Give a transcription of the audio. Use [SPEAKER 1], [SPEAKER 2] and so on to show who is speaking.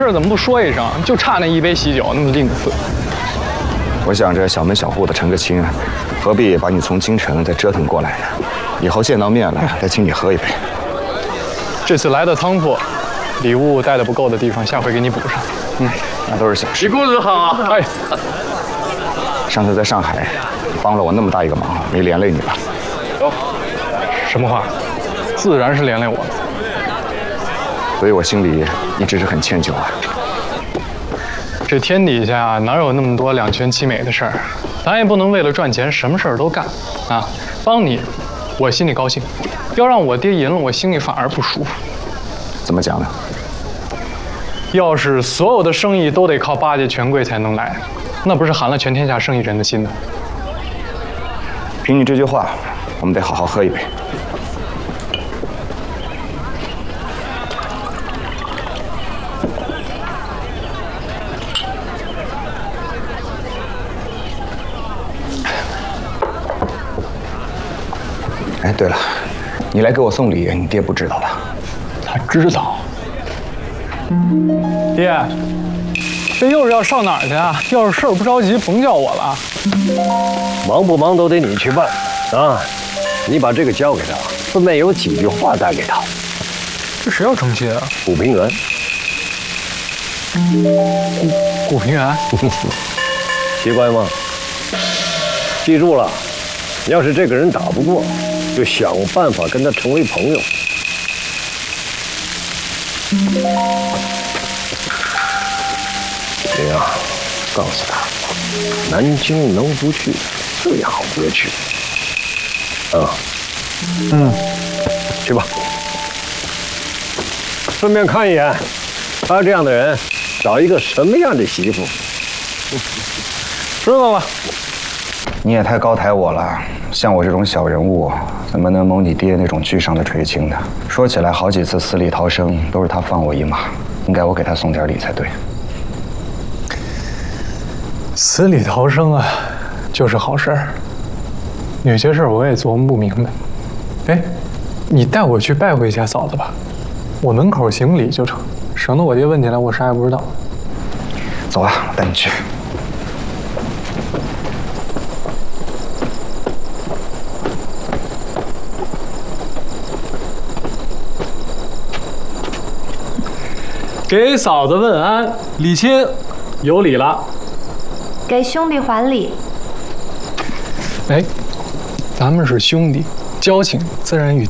[SPEAKER 1] 事怎么不说一声？就差那一杯喜酒，那么吝啬。
[SPEAKER 2] 我想着小门小户的成个亲，何必把你从京城再折腾过来呢？以后见到面了，再请你喝一杯。
[SPEAKER 1] 这次来的仓促，礼物带的不够的地方，下回给你补上。
[SPEAKER 2] 那都是小事。
[SPEAKER 3] 李公子好。
[SPEAKER 1] 哎，
[SPEAKER 2] 上次在上海，帮了我那么大一个忙，没连累你吧？
[SPEAKER 1] 什么话？自然是连累我了。
[SPEAKER 2] 所以我心里一直是很歉疚啊。
[SPEAKER 1] 这天底下哪有那么多两全其美的事儿？咱也不能为了赚钱什么事儿都干啊！帮你，我心里高兴；要让我爹赢了，我心里反而不舒服。
[SPEAKER 2] 怎么讲呢？
[SPEAKER 1] 要是所有的生意都得靠巴结权贵才能来，那不是寒了全天下生意人的心呢？
[SPEAKER 2] 凭你这句话，我们得好好喝一杯。哎，对了，你来给我送礼，你爹不知道吧？
[SPEAKER 1] 他知道。爹，这又是要上哪儿去啊？要是事儿不着急，甭叫我了。
[SPEAKER 3] 忙不忙都得你去办啊！你把这个交给他，顺便有几句话带给他。
[SPEAKER 1] 这谁要成亲啊？
[SPEAKER 3] 古平原，
[SPEAKER 1] 古平原，
[SPEAKER 3] 奇怪吗？记住了，要是这个人打不过，就想办法跟他成为朋友。你呀，告诉他，南京能不去，最好别去。去吧。顺便看一眼，他这样的人，找一个什么样的媳妇？
[SPEAKER 1] 知道了。
[SPEAKER 2] 你也太高抬我了，像我这种小人物，怎么能蒙你爹那种巨商的垂青呢？说起来，好几次死里逃生都是他放我一马，应该我给他送点礼才对。
[SPEAKER 1] 死里逃生啊，就是好事儿。有些事儿我也琢磨不明白。哎，你带我去拜会一下嫂子吧，我门口行礼就成，省得我爹问起来我啥也不知道。
[SPEAKER 2] 走啊，我带你去。
[SPEAKER 1] 给嫂子问安，礼亲有礼了。
[SPEAKER 4] 给兄弟还礼。
[SPEAKER 1] 哎，咱们是兄弟，交情自然与